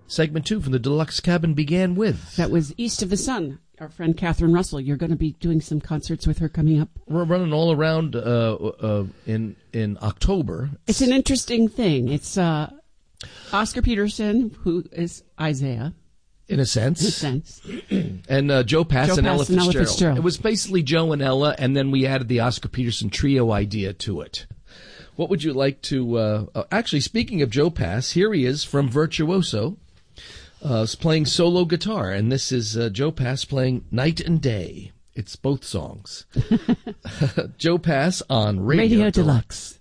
Segment 2 from the Deluxe Cabin began with... That was East of the Sun. Our friend Catherine Russell. You're going to be doing some concerts with her coming up. We're running all around in October. It's an interesting thing. It's Oscar Peterson, who is Isaiah. In a sense. In a sense. And Joe Pass and Ella Fitzgerald. Fitzgerald. It was basically Joe and Ella, and then we added the Oscar Peterson trio idea to it. What would you like to... actually, speaking of Joe Pass, here he is from Virtuoso. Playing solo guitar, and this is Joe Pass playing Night and Day. It's both songs. Joe Pass on Radio Deluxe.